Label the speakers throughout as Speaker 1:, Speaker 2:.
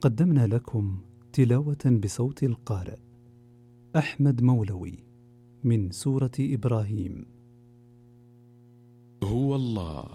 Speaker 1: قدمنا لكم تلاوة بصوت القارئ أحمد مولوي من سورة إبراهيم.
Speaker 2: هو الله.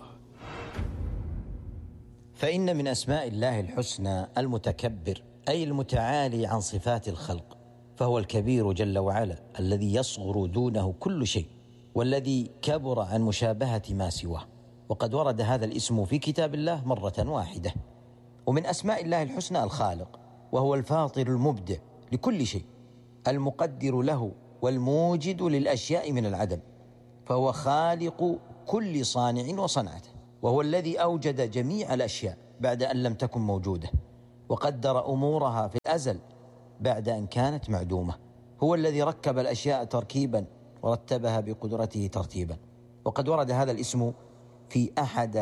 Speaker 3: فإن من أسماء الله الحسنى المتكبر، أي المتعالي عن صفات الخلق، فهو الكبير جل وعلا الذي يصغر دونه كل شيء، والذي كبر عن مشابهة ما سواه. وقد ورد هذا الاسم في كتاب الله مرة واحدة. ومن أسماء الله الحسنى الخالق، وهو الفاطر المبدع لكل شيء، المقدر له والموجد للأشياء من العدم، فهو خالق كل صانع وصنعته، وهو الذي أوجد جميع الأشياء بعد أن لم تكن موجودة، وقدر أمورها في الأزل بعد أن كانت معدومة. هو الذي ركب الأشياء تركيبا ورتبها بقدرته ترتيبا. وقد ورد هذا الاسم في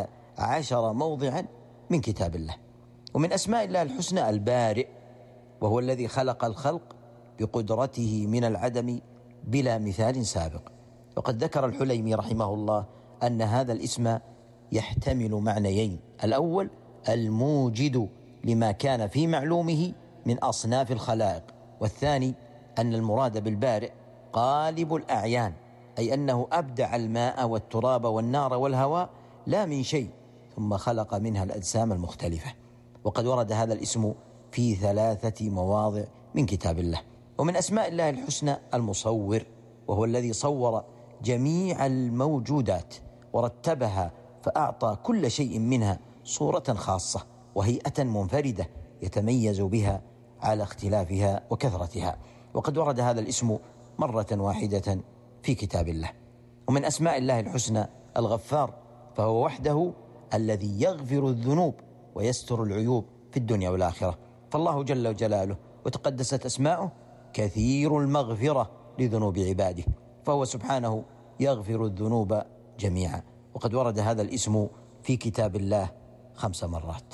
Speaker 3: 11 موضعا من كتاب الله. ومن أسماء الله الحسنى البارئ، وهو الذي خلق الخلق بقدرته من العدم بلا مثال سابق. وقد ذكر الحليمي رحمه الله أن هذا الاسم يحتمل معنيين: الأول الموجد لما كان في معلومه من أصناف الخلائق، والثاني أن المراد بالبارئ قالب الأعيان، أي أنه أبدع الماء والتراب والنار والهواء لا من شيء، ثم خلق منها الأجسام المختلفة. وقد ورد هذا الاسم في 3 مواضع من كتاب الله. ومن أسماء الله الحسنى المصور، وهو الذي صور جميع الموجودات ورتبها، فأعطى كل شيء منها صورة خاصة وهيئة منفردة يتميز بها على اختلافها وكثرتها. وقد ورد هذا الاسم مرة واحدة في كتاب الله. ومن أسماء الله الحسنى الغفار، فهو وحده الذي يغفر الذنوب ويستر العيوب في الدنيا والآخرة. فالله جل جلاله وتقدست أسماؤه كثير المغفرة لذنوب عباده، فهو سبحانه يغفر الذنوب جميعا. وقد ورد هذا الاسم في كتاب الله 5 مرات.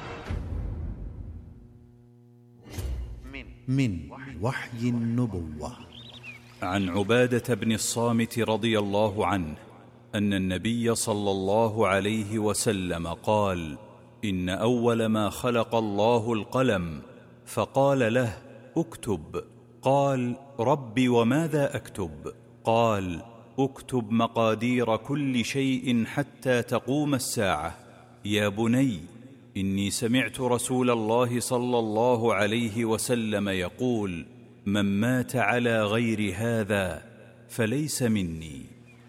Speaker 4: من وحي النبوة.
Speaker 5: عن عبادة بن الصامت رضي الله عنه أن النبي صلى الله عليه وسلم قال: إن أول ما خلق الله القلم، فقال له: اكتب. قال: رب وماذا أكتب؟ قال: اكتب مقادير كل شيء حتى تقوم الساعة. يا بني، إني سمعت رسول الله صلى الله عليه وسلم يقول: من مات على غير هذا فليس مني.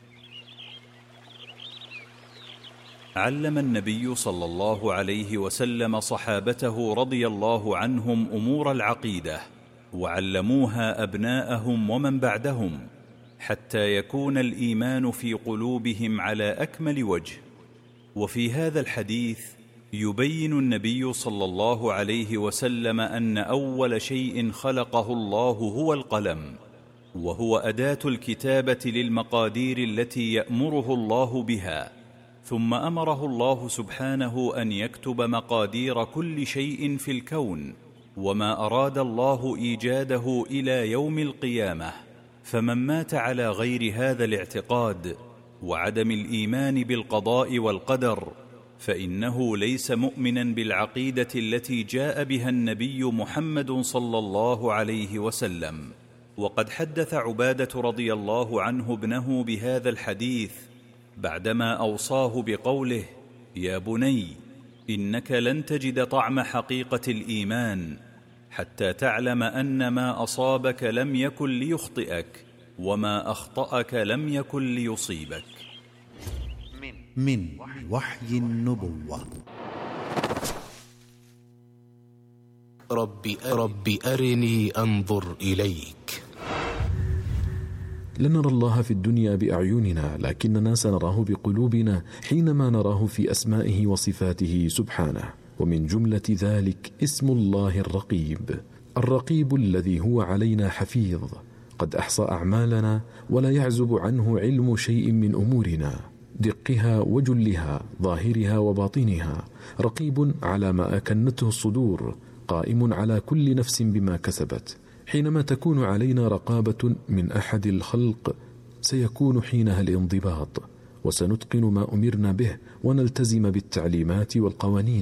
Speaker 5: علم النبي صلى الله عليه وسلم صحابته رضي الله عنهم أمور العقيدة، وعلموها أبناءهم ومن بعدهم، حتى يكون الإيمان في قلوبهم على أكمل وجه. وفي هذا الحديث يبين النبي صلى الله عليه وسلم أن أول شيء خلقه الله هو القلم، وهو أداة الكتابة للمقادير التي يأمره الله بها. ثم أمره الله سبحانه أن يكتب مقادير كل شيء في الكون، وما أراد الله إيجاده إلى يوم القيامة. فمن مات على غير هذا الاعتقاد وعدم الإيمان بالقضاء والقدر، فإنه ليس مؤمنا بالعقيدة التي جاء بها النبي محمد صلى الله عليه وسلم. وقد حدث عبادة رضي الله عنه ابنه بهذا الحديث بعدما أوصاه بقوله: يا بني، إنك لن تجد طعم حقيقة الإيمان حتى تعلم أن ما أصابك لم يكن ليخطئك، وما أخطأك لم يكن ليصيبك.
Speaker 4: من وحي النبوة.
Speaker 2: رب أرني أنظر إليك.
Speaker 6: لن نرى الله في الدنيا بأعيننا، لكننا سنراه بقلوبنا حينما نراه في أسمائه وصفاته سبحانه. ومن جملة ذلك اسم الله الرقيب، الرقيب الذي هو علينا حفيظ، قد أحصى أعمالنا ولا يعزب عنه علم شيء من أمورنا، دقها وجلها، ظاهرها وباطنها. رقيب على ما أكنته الصدور، قائم على كل نفس بما كسبت. حينما تكون علينا رقابة من أحد الخلق سيكون حينها الانضباط، وسنتقن ما أمرنا به ونلتزم بالتعليمات والقوانين.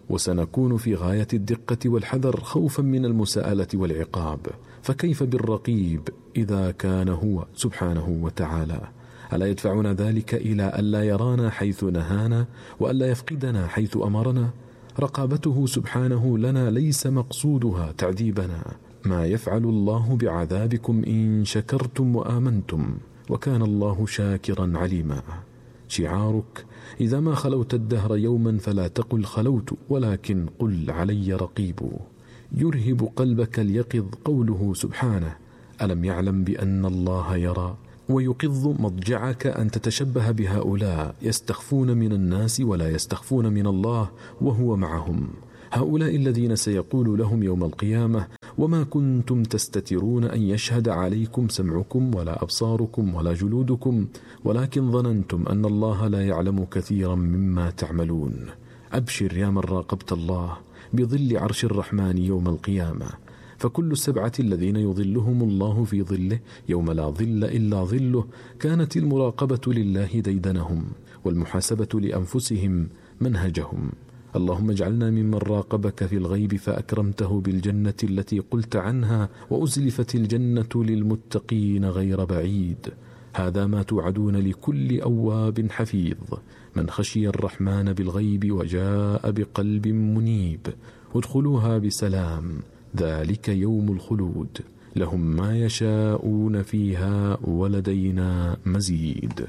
Speaker 6: وسنكون في غاية الدقة والحذر خوفا من المساءلة والعقاب، فكيف بالرقيب إذا كان هو سبحانه وتعالى؟ ألا يدفعنا ذلك إلى ألا يرانا حيث نهانا وألا يفقدنا حيث أمرنا؟ رقابته سبحانه لنا ليس مقصودها تعذيبنا. ما يفعل الله بعذابكم إن شكرتم وآمنتم وكان الله شاكرا عليما. شعارك إذا ما خلوت الدهر يوما فلا تقل خلوت ولكن قل علي رقيب. يرهب قلبك اليقظ قوله سبحانه ألم يعلم بأن الله يرى، ويقظ مضجعك أن تتشبه بهؤلاء يستخفون من الناس ولا يستخفون من الله وهو معهم. هؤلاء الذين سيقول لهم يوم القيامة وما كنتم تستترون أن يشهد عليكم سمعكم ولا أبصاركم ولا جلودكم ولكن ظننتم أن الله لا يعلم كثيرا مما تعملون. أبشر يا من راقبت الله بظل عرش الرحمن يوم القيامة، فكل السبعة الذين يظلهم الله في ظله يوم لا ظل إلا ظله كانت المراقبة لله ديدنهم والمحاسبة لأنفسهم منهجهم. اللهم اجعلنا ممن راقبك في الغيب فأكرمته بالجنة التي قلت عنها وأزلفت الجنة للمتقين غير بعيد. هذا ما توعدون لكل أواب حفيظ من خشي الرحمن بالغيب وجاء بقلب منيب. ادخلوها بسلام، ذلك يوم الخلود، لهم ما يشاءون فيها ولدينا مزيد.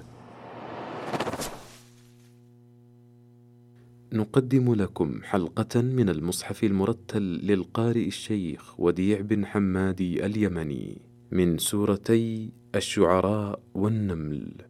Speaker 7: نقدم لكم حلقة من المصحف المرتل للقارئ الشيخ وديع بن حمادي اليمني من سورتي الشعراء والنمل.